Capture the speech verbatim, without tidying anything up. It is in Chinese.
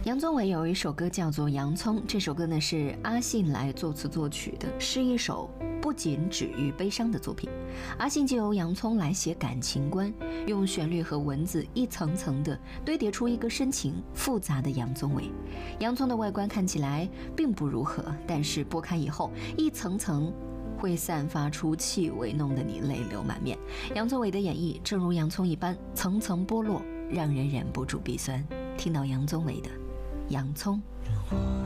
杨宗纬有一首歌叫做《洋葱》，这首歌呢是阿信来作词作曲的，是一首不仅止于悲伤的作品。阿信借由洋葱来写感情观，用旋律和文字一层层的堆叠出一个深情复杂的杨宗纬。洋葱的外观看起来并不如何，但是剥开以后，一层层会散发出气味，弄得你泪流满面。杨宗纬的演绎正如洋葱一般，层层剥落，让人忍不住鼻酸。听到杨宗纬的洋葱。